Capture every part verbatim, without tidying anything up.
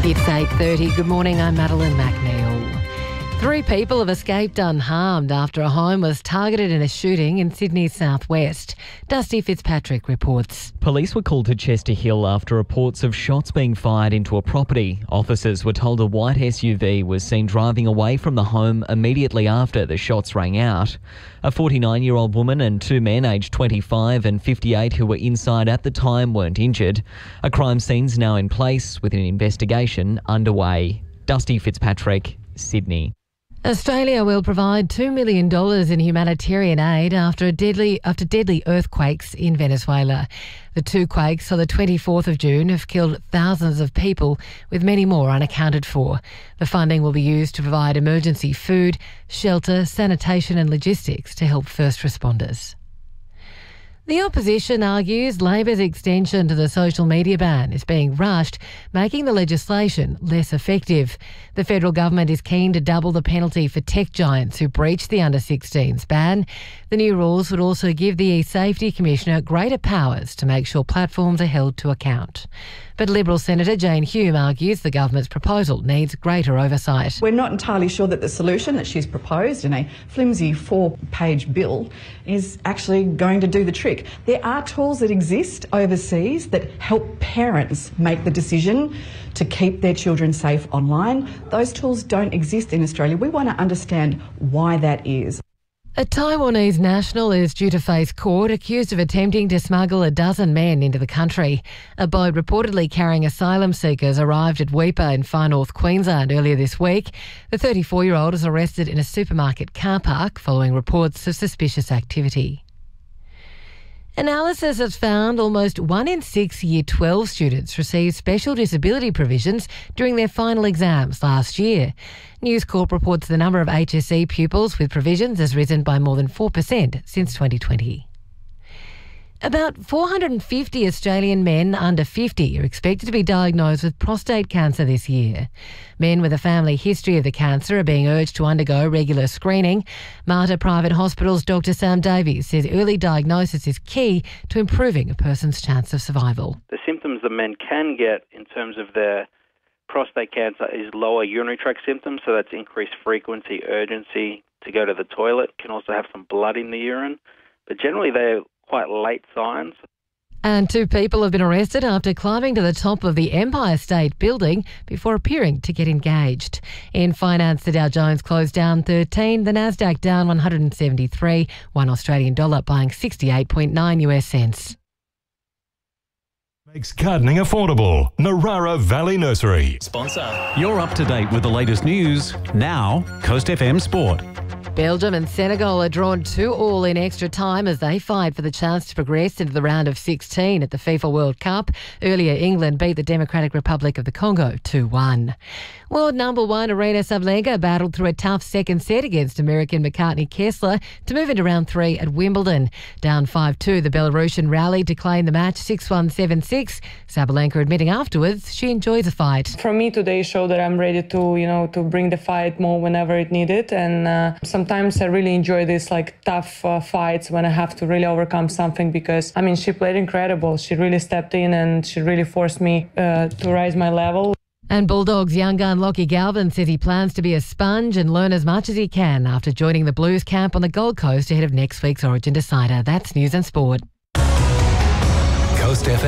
It's eight thirty. Good morning, I'm Madeline McNeil. Three people have escaped unharmed after a home was targeted in a shooting in Sydney's southwest. Dusty Fitzpatrick reports. Police were called to Chester Hill after reports of shots being fired into a property. Officers were told a white S U V was seen driving away from the home immediately after the shots rang out. A forty-nine-year-old woman and two men aged twenty-five and fifty-eight who were inside at the time weren't injured. A crime scene's now in place with an investigation underway. Dusty Fitzpatrick, Sydney. Australia will provide two million dollars in humanitarian aid after a deadly after deadly earthquakes in Venezuela. The two quakes on the twenty-fourth of June have killed thousands of people, with many more unaccounted for. The funding will be used to provide emergency food, shelter, sanitation and logistics to help first responders. The opposition argues Labor's extension to the social media ban is being rushed, making the legislation less effective. The federal government is keen to double the penalty for tech giants who breach the under sixteens ban. The new rules would also give the E-Safety Commissioner greater powers to make sure platforms are held to account. But Liberal Senator Jane Hume argues the government's proposal needs greater oversight. We're not entirely sure that the solution that she's proposed in a flimsy four-page bill is actually going to do the trick. There are tools that exist overseas that help parents make the decision to keep their children safe online. Those tools don't exist in Australia. We want to understand why that is. A Taiwanese national is due to face court accused of attempting to smuggle a dozen men into the country. A boat reportedly carrying asylum seekers arrived at Weipa in Far North Queensland earlier this week. The thirty-four-year-old was arrested in a supermarket car park following reports of suspicious activity. Analysis has found almost one in six Year twelve students received special disability provisions during their final exams last year. News Corp reports the number of H S C pupils with provisions has risen by more than four percent since twenty twenty. About four hundred fifty Australian men under fifty are expected to be diagnosed with prostate cancer this year. Men with a family history of the cancer are being urged to undergo regular screening. Mater Private Hospital's Doctor Sam Davies says early diagnosis is key to improving a person's chance of survival. The symptoms that men can get in terms of their prostate cancer is lower urinary tract symptoms, so that's increased frequency, urgency to go to the toilet, can also have some blood in the urine, but generally they're quite late signs. And two people have been arrested after climbing to the top of the Empire State Building before appearing to get engaged. In finance, the Dow Jones closed down thirteen, the Nasdaq down one hundred seventy-three, one Australian dollar buying sixty-eight point nine US cents. Makes gardening affordable. Narara Valley Nursery. Sponsor. You're up to date with the latest news. Now, Coast F M Sport. Belgium and Senegal are drawn two all in extra time as they fight for the chance to progress into the round of sixteen at the FIFA World Cup. Earlier, England beat the Democratic Republic of the Congo two one. World number one Aryna Sabalenka battled through a tough second set against American McCartney Kessler to move into round three at Wimbledon. Down five two, the Belarusian rallied to claim the match six one, seven six. Sabalenka admitting afterwards she enjoys the fight. For me, today showed that I'm ready to, you know, to bring the fight more whenever it needed, and uh, sometimes I really enjoy these like tough uh, fights when I have to really overcome something, because I mean she played incredible. She really stepped in and she really forced me uh, to rise my level. And Bulldogs young gun Lockie Galvin says he plans to be a sponge and learn as much as he can after joining the Blues camp on the Gold Coast ahead of next week's Origin Decider. That's News and Sport. Coast F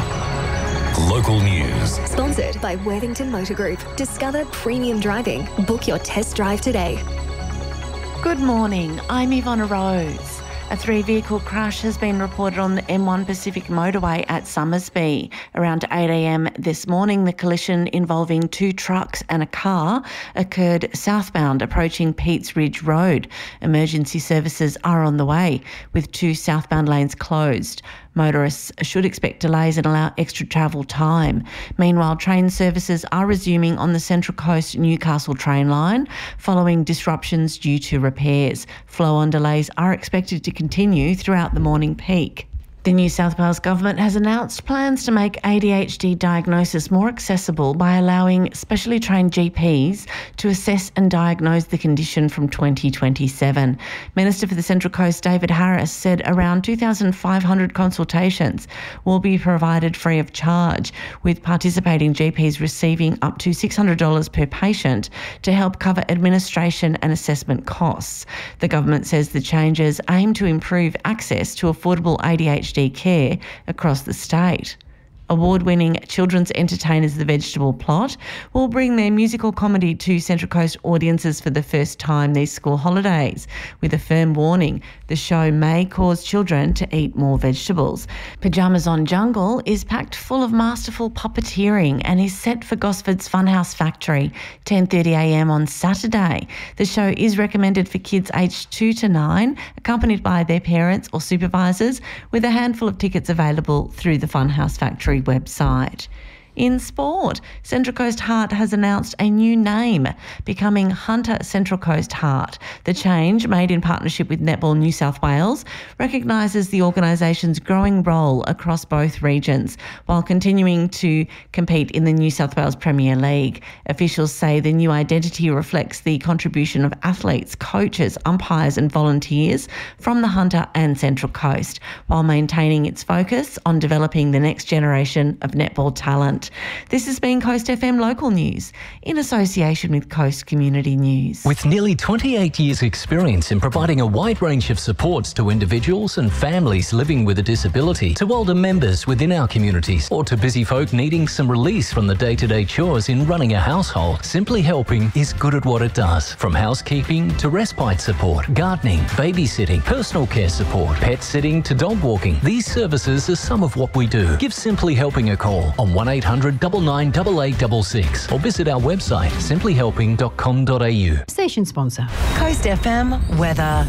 M. Local news. Sponsored by Worthington Motor Group. Discover premium driving. Book your test drive today. Good morning, I'm Ivona Rose. A three-vehicle crash has been reported on the M one Pacific motorway at Summersby. Around eight a m this morning, the collision involving two trucks and a car occurred southbound approaching Peats Ridge Road. Emergency services are on the way, with two southbound lanes closed. Motorists should expect delays and allow extra travel time. Meanwhile, train services are resuming on the Central Coast Newcastle train line following disruptions due to repairs. Flow-on delays are expected to continue throughout the morning peak. The New South Wales Government has announced plans to make A D H D diagnosis more accessible by allowing specially trained G Ps to assess and diagnose the condition from twenty twenty-seven. Minister for the Central Coast, David Harris, said around two thousand five hundred consultations will be provided free of charge, with participating G Ps receiving up to six hundred dollars per patient to help cover administration and assessment costs. The government says the changes aim to improve access to affordable A D H D care across the state. Award-winning children's entertainers The Vegetable Plot will bring their musical comedy to Central Coast audiences for the first time these school holidays, with a firm warning the show may cause children to eat more vegetables. Pyjamas on Jungle is packed full of masterful puppeteering and is set for Gosford's Funhouse Factory, ten thirty a m on Saturday. The show is recommended for kids aged two to nine, accompanied by their parents or supervisors, with a handful of tickets available through the Funhouse Factory website. In sport, Central Coast Heart has announced a new name, becoming Hunter Central Coast Heart. The change, made in partnership with Netball New South Wales, recognises the organisation's growing role across both regions while continuing to compete in the New South Wales Premier League. Officials say the new identity reflects the contribution of athletes, coaches, umpires and volunteers from the Hunter and Central Coast, while maintaining its focus on developing the next generation of netball talent. This has been Coast F M Local News in association with Coast Community News. With nearly twenty-eight years' experience in providing a wide range of supports to individuals and families living with a disability, to older members within our communities, or to busy folk needing some release from the day-to-day chores in running a household, Simply Helping is good at what it does. From housekeeping to respite support, gardening, babysitting, personal care support, pet sitting to dog walking, these services are some of what we do. Give Simply Helping a call on one eight hundred nine nine eight eight six six or visit our website simply helping dot com dot a u. Station sponsor. Coast F M weather.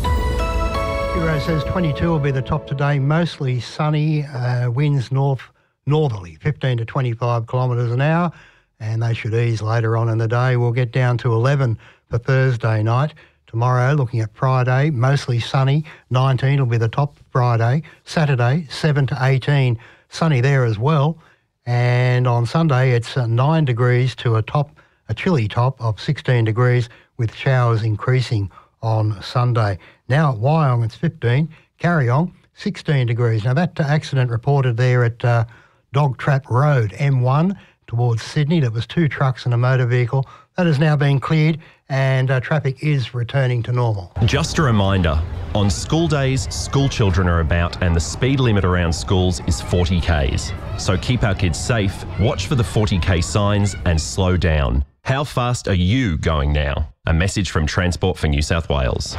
Bureau says twenty-two will be the top today, mostly sunny, uh, winds north northerly, fifteen to twenty-five kilometres an hour, and they should ease later on in the day. We'll get down to eleven for Thursday night. Tomorrow, looking at Friday, mostly sunny, nineteen will be the top Friday. Saturday, seven to eighteen, sunny there as well. And on Sunday, it's uh, nine degrees to a top, a chilly top of sixteen degrees, with showers increasing on Sunday. Now at Wyong, it's fifteen. Carryong, sixteen degrees. Now that uh, accident reported there at uh, Dog Trap Road, M one, towards Sydney. That was two trucks and a motor vehicle. That has now been cleared and uh, traffic is returning to normal. Just a reminder, on school days, school children are about and the speed limit around schools is forty kays. So keep our kids safe, watch for the forty k signs and slow down. How fast are you going now? A message from Transport for New South Wales.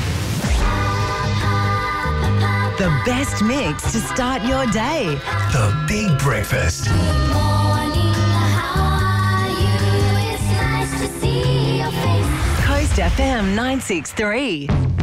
The best mix to start your day. The Big Breakfast. Coast F M nine six three.